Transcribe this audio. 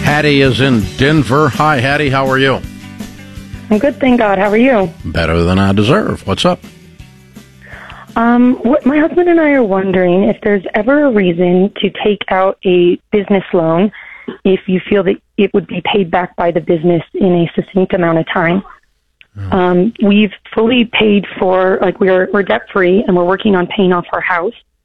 Hattie is in Denver. Hi, Hattie. How are you? I'm good, thank God. How are you? Better than I deserve. What's up? My husband and I are wondering if there's ever a reason to take out a business loan if you feel that it would be paid back by the business in a succinct amount of time. We've fully paid for, we're debt-free, and we're working on paying off our house.